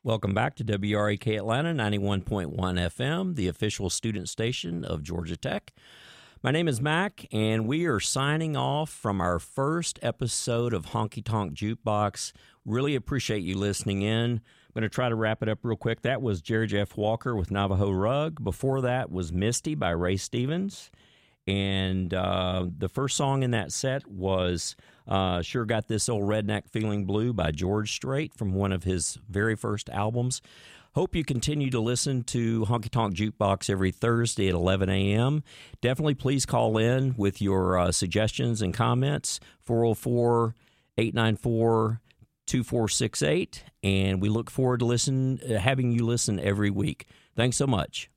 Welcome back to WRAK Atlanta 91.1 FM, the official student station of Georgia Tech. My name is Mac, and we are signing off from our first episode of Honky Tonk Jukebox. Really appreciate you listening in. I'm going to try to wrap it up real quick. That was Jerry Jeff Walker with Navajo Rug. Before that was Misty by Ray Stevens. And the first song in that set was Sure Got This Old Redneck Feeling Blue by George Strait from one of his very first albums. Hope you continue to listen to Honky Tonk Jukebox every Thursday at 11 a.m. Definitely please call in with your suggestions and comments, 404-894-2468. And we look forward to having you listen every week. Thanks so much.